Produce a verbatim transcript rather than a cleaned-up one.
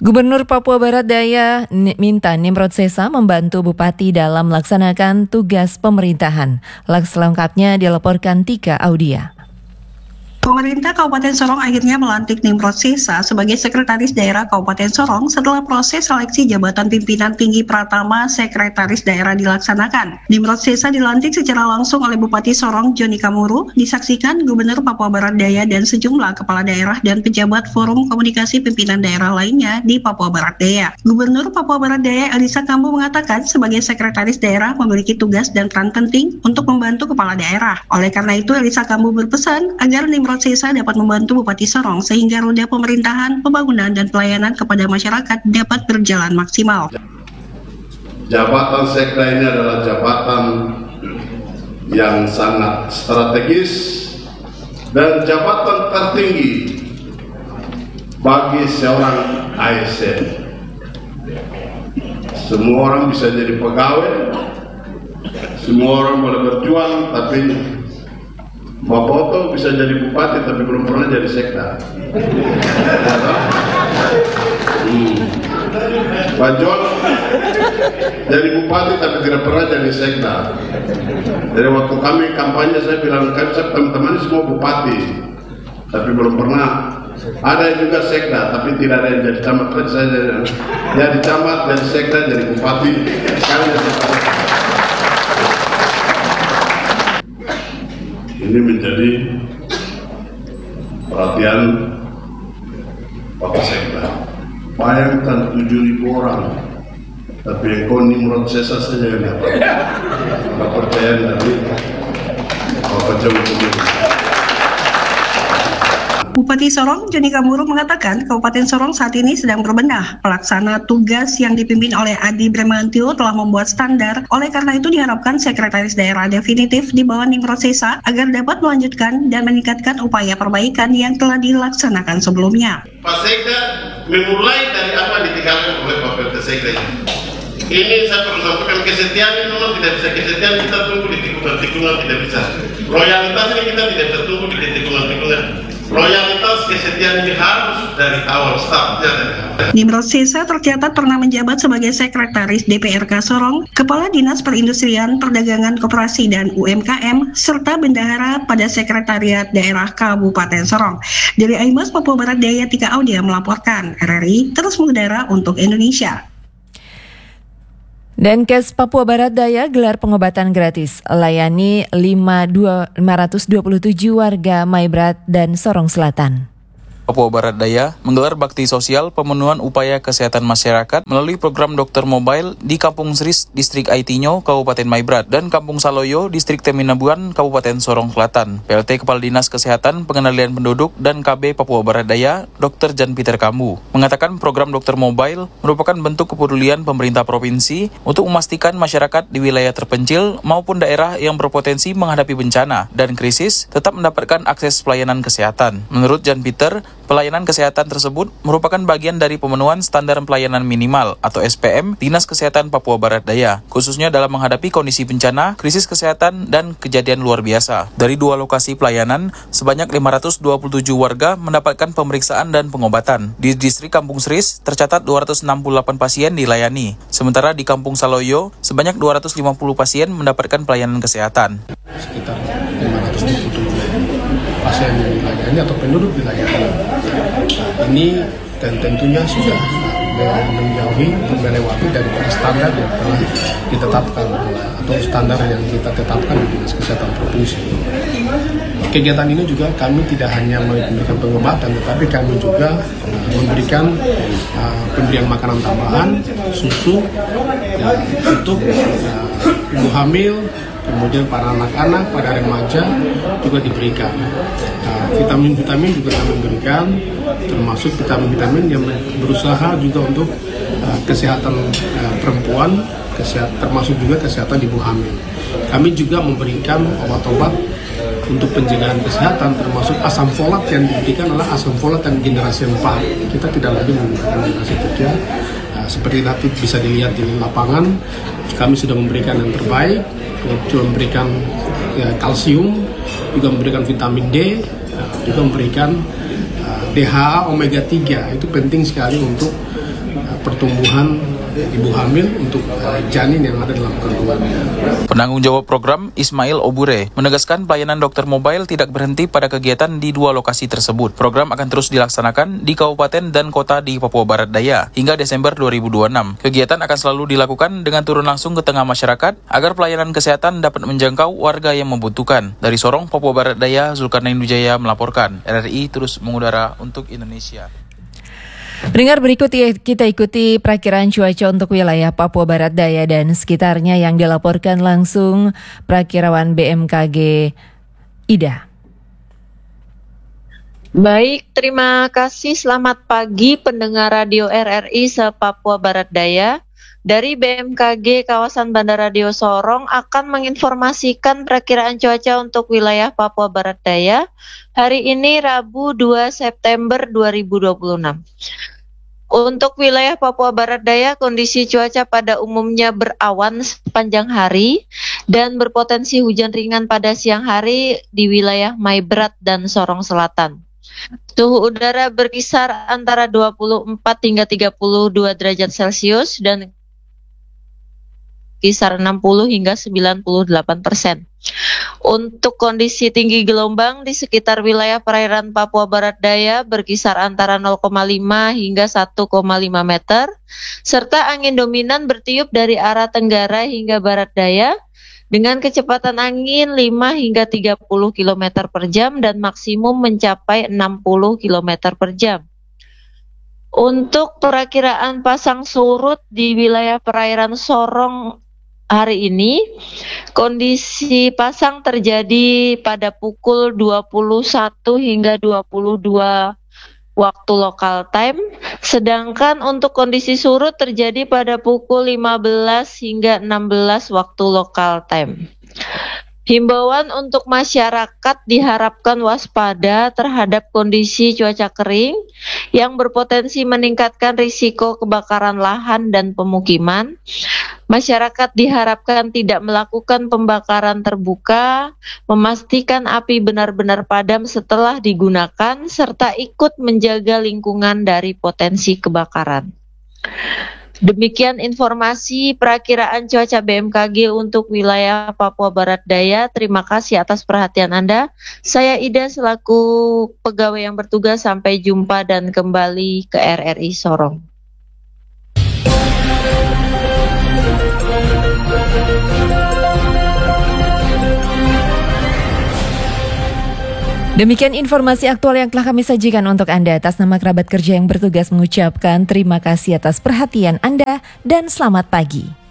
Gubernur Papua Barat Daya minta Nimrod Sesa membantu Bupati dalam melaksanakan tugas pemerintahan. Selengkapnya dilaporkan Tika Audia. Pemerintah Kabupaten Sorong akhirnya melantik Nimrod Sesa sebagai Sekretaris Daerah Kabupaten Sorong setelah proses seleksi jabatan pimpinan tinggi Pratama Sekretaris Daerah dilaksanakan. Nimrod Sesa dilantik secara langsung oleh Bupati Sorong Joni Kamuru, disaksikan Gubernur Papua Barat Daya dan sejumlah kepala daerah dan pejabat Forum Komunikasi Pimpinan Daerah lainnya di Papua Barat Daya. Gubernur Papua Barat Daya Elisa Kambu mengatakan sebagai Sekretaris Daerah memiliki tugas dan peran penting untuk membantu kepala daerah. Oleh karena itu Elisa Kambu berpesan agar Nimrod Sesa dapat membantu Bupati Sorong sehingga roda pemerintahan, pembangunan, dan pelayanan kepada masyarakat dapat berjalan maksimal. Jabatan Sekda ini adalah jabatan yang sangat strategis dan jabatan tertinggi bagi seorang A S N. Semua orang bisa jadi pegawai, semua orang boleh berjuang, tapi Bapak Oto bisa jadi bupati tapi belum pernah jadi sekda. hmm. Pak John jadi bupati tapi tidak pernah jadi sekda. Jadi waktu kami kampanye saya bilang, kami teman-teman semua bupati tapi belum pernah. Ada juga sekda tapi tidak ada yang jadi camat. Saya jadi, jadi camat, jadi sekda, jadi bupati. Sekarang jadi bupati. Ini menjadi perhatian Bapak Sekda. Bayangkan tujuh ribu orang, tapi engkau Nimrod Sesa saja yang dapat kepercayaan dari Bapak Jokowi. Bupati Sorong Joni Kamuru mengatakan Kabupaten Sorong saat ini sedang berbenah. Pelaksana tugas yang dipimpin oleh Adi Bremantio telah membuat standar. Oleh karena itu diharapkan Sekretaris Daerah definitif di bawah Nimrod Sesa agar dapat melanjutkan dan meningkatkan upaya perbaikan yang telah dilaksanakan sebelumnya. Pak Sekda memulai dari apa ditinggalkan oleh Pak P T Sekda ini. Ini saya perlu sampaikan, kesetiaan ini memang tidak bisa. Kesetiaan kita tunggu di tikungan-tikungan, tidak bisa. Loyalitas ini kita tidak bisa tunggu di tikungan-tikungan. Loyalitas, kesetiaan ini harus dari awal startnya dari awal. Nimrod Sesa tercatat pernah menjabat sebagai Sekretaris D P R K Sorong, Kepala Dinas Perindustrian, Perdagangan, Koperasi, dan U M K M, serta Bendahara pada Sekretariat Daerah Kabupaten Sorong. Dari Aimas, Papua Barat Daya, Tika Audia melaporkan. R R I terus mengudara untuk Indonesia. Denkes Papua Barat Daya gelar pengobatan gratis, layani lima ratus dua puluh tujuh warga Maibrat dan Sorong Selatan. Papua Barat Daya menggelar bakti sosial pemenuhan upaya kesehatan masyarakat melalui program dokter mobile di Kampung Sris, Distrik Aitinyo, Kabupaten Maibrat, dan Kampung Saloyo, Distrik Teminabuan, Kabupaten Sorong Selatan. P L T Kepala Dinas Kesehatan, Pengendalian Penduduk, dan K B Papua Barat Daya, Dokter Jan Peter Kambu, mengatakan program dokter mobile merupakan bentuk kepedulian pemerintah provinsi untuk memastikan masyarakat di wilayah terpencil maupun daerah yang berpotensi menghadapi bencana dan krisis tetap mendapatkan akses pelayanan kesehatan. Menurut Jan Peter, pelayanan kesehatan tersebut merupakan bagian dari pemenuhan standar pelayanan minimal atau S P M Dinas Kesehatan Papua Barat Daya, khususnya dalam menghadapi kondisi bencana, krisis kesehatan, dan kejadian luar biasa. Dari dua lokasi pelayanan, sebanyak lima ratus dua puluh tujuh warga mendapatkan pemeriksaan dan pengobatan. Di distrik Kampung Sris, tercatat dua ratus enam puluh delapan pasien dilayani. Sementara di Kampung Saloyo, sebanyak dua ratus lima puluh pasien mendapatkan pelayanan kesehatan. Sekitar lima ratus dua puluh tujuh pasien yang dilayani atau penduduk dilayani. Nah, ini dan tentunya sudah menjauhi atau melewati dari standar yang telah ditetapkan atau standar yang kita tetapkan di Dinas Kesehatan Provinsi. Kegiatan ini juga kami tidak hanya memberikan pengobatan, tetapi kami juga uh, memberikan uh, pemberian makanan tambahan, susu ya, untuk uh, ibu hamil, kemudian para anak-anak, pada remaja juga diberikan. Nah, vitamin-vitamin juga kami berikan, termasuk vitamin-vitamin yang berusaha juga untuk uh, kesehatan uh, perempuan, kesehatan, termasuk juga kesehatan ibu hamil. Kami juga memberikan obat-obat untuk pencegahan kesehatan, termasuk asam folat yang diberikan adalah asam folat yang generasi empat. Kita tidak lagi menggunakan generasi tiga. Nah, seperti nanti bisa dilihat di lapangan, kami sudah memberikan yang terbaik, juga memberikan ya, kalsium, juga memberikan vitamin D, juga memberikan uh, D H A omega tiga. Itu penting sekali untuk pertumbuhan ibu hamil untuk uh, janin yang ada dalam kandungannya. Penanggung jawab program Ismail Obure menegaskan pelayanan dokter mobile tidak berhenti pada kegiatan di dua lokasi tersebut. Program akan terus dilaksanakan di kabupaten dan kota di Papua Barat Daya hingga Desember dua ribu dua puluh enam. Kegiatan akan selalu dilakukan dengan turun langsung ke tengah masyarakat agar pelayanan kesehatan dapat menjangkau warga yang membutuhkan. Dari Sorong, Papua Barat Daya, Zulkarnain Wijaya melaporkan. R R I terus mengudara untuk Indonesia. Pendengar, berikut kita ikuti perakiraan cuaca untuk wilayah Papua Barat Daya dan sekitarnya yang dilaporkan langsung Prakirawan B M K G Ida. Baik, terima kasih. Selamat pagi pendengar radio R R I se-Papua Barat Daya. Dari B M K G kawasan Bandar Radio Sorong akan menginformasikan perakiraan cuaca untuk wilayah Papua Barat Daya hari ini Rabu dua September dua ribu dua puluh enam. Untuk wilayah Papua Barat Daya, kondisi cuaca pada umumnya berawan sepanjang hari dan berpotensi hujan ringan pada siang hari di wilayah Maibrat dan Sorong Selatan. Suhu udara berkisar antara dua puluh empat hingga tiga puluh dua derajat Celcius dan kisar enam puluh hingga sembilan puluh delapan persen. Untuk kondisi tinggi gelombang di sekitar wilayah perairan Papua Barat Daya berkisar antara nol koma lima hingga satu koma lima meter, serta angin dominan bertiup dari arah tenggara hingga barat daya dengan kecepatan angin lima hingga tiga puluh kilometer per jam dan maksimum mencapai enam puluh kilometer per jam. Untuk perakiraan pasang surut di wilayah perairan Sorong hari ini, kondisi pasang terjadi pada pukul dua puluh satu hingga dua puluh dua waktu lokal time, sedangkan untuk kondisi surut terjadi pada pukul lima belas hingga enam belas waktu lokal time. Himbauan untuk masyarakat diharapkan waspada terhadap kondisi cuaca kering yang berpotensi meningkatkan risiko kebakaran lahan dan pemukiman. Masyarakat diharapkan tidak melakukan pembakaran terbuka, memastikan api benar-benar padam setelah digunakan, serta ikut menjaga lingkungan dari potensi kebakaran. Demikian informasi perakiraan cuaca B M K G untuk wilayah Papua Barat Daya. Terima kasih atas perhatian Anda. Saya Ida selaku pegawai yang bertugas. Sampai jumpa dan kembali ke R R I Sorong. Demikian informasi aktual yang telah kami sajikan untuk Anda. Atas nama kerabat kerja yang bertugas mengucapkan terima kasih atas perhatian Anda dan selamat pagi.